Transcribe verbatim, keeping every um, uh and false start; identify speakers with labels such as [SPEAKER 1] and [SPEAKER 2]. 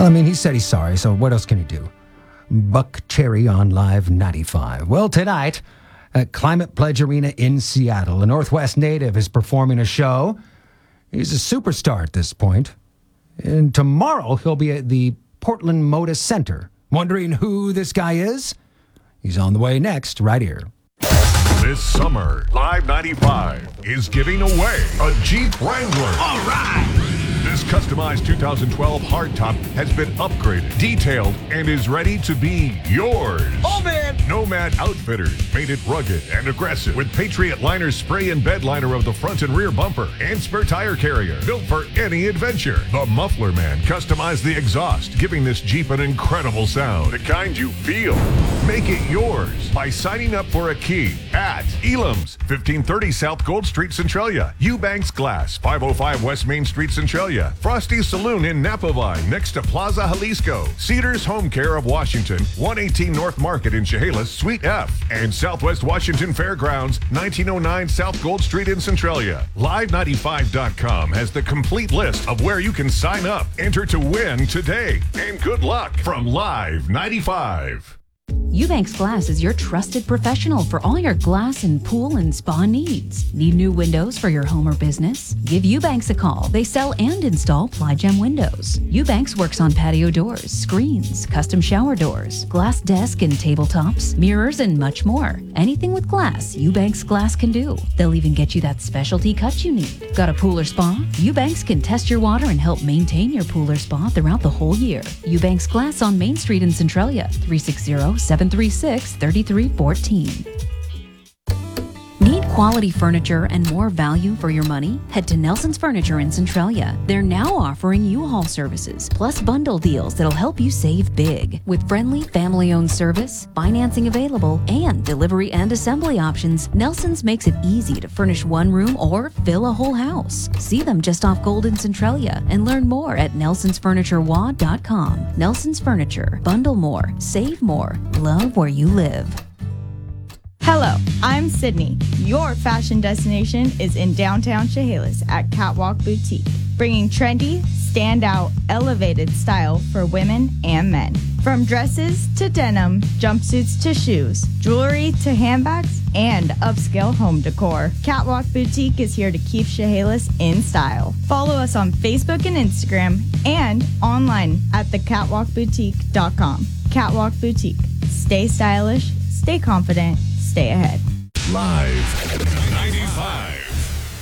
[SPEAKER 1] Well, I mean, he said he's sorry, so what else can he do? Buck Cherry on Live ninety-five. Well, tonight at Climate Pledge Arena in Seattle, a Northwest native is performing a show. He's a superstar at this point. And tomorrow he'll be at the Portland Moda Center. Wondering who this guy is? He's on the way next, right here.
[SPEAKER 2] This summer, Live ninety-five is giving away a Jeep Wrangler.
[SPEAKER 3] All right!
[SPEAKER 2] This customized two thousand twelve hardtop has been upgraded, detailed, and is ready to be yours.
[SPEAKER 3] Oh, man!
[SPEAKER 2] Nomad Outfitters made it rugged and aggressive with Patriot Liner spray and bed liner of the front and rear bumper and spare tire carrier, built for any adventure. The Muffler Man customized the exhaust, giving this Jeep an incredible sound, the kind you feel. Make it yours by signing up for a key at Elam's, fifteen thirty South Gold Street, Centralia. Eubanks Glass, five oh five West Main Street, Centralia. Frosty's Saloon in Napavine, next to Plaza Jalisco. Cedars Home Care of Washington, one eighteen North Market in Chehalis, Suite F. And Southwest Washington Fairgrounds, nineteen oh nine South Gold Street in Centralia. Live ninety-five dot com has the complete list of where you can sign up. Enter to win today. And good luck from Live ninety-five.
[SPEAKER 4] Eubanks Glass is your trusted professional for all your glass and pool and spa needs. Need new windows for your home or business? Give Eubanks a call. They sell and install Plygem windows. Eubanks works on patio doors, screens, custom shower doors, glass desk and tabletops, mirrors, and much more. Anything with glass, Eubanks Glass can do. They'll even get you that specialty cut you need. Got a pool or spa? Eubanks can test your water and help maintain your pool or spa throughout the whole year. Eubanks Glass on Main Street in Centralia, three six zero, seven three six, three three one four. Need quality furniture and more value for your money? Head to Nelson's Furniture in Centralia. They're now offering U-Haul services, plus bundle deals that'll help you save big. With friendly, family-owned service, financing available, and delivery and assembly options, Nelson's makes it easy to furnish one room or fill a whole house. See them just off Gold in Centralia and learn more at nelsons furniture w a dot com. Nelson's Furniture. Bundle more, save more, love where you live.
[SPEAKER 5] Hello, I'm Sydney. Your fashion destination is in downtown Chehalis at Catwalk Boutique, bringing trendy, standout, elevated style for women and men. From dresses to denim, jumpsuits to shoes, jewelry to handbags, and upscale home decor, Catwalk Boutique is here to keep Chehalis in style. Follow us on Facebook and Instagram and online at the catwalk boutique dot com. Catwalk Boutique. Stay stylish, stay confident, stay ahead.
[SPEAKER 2] Live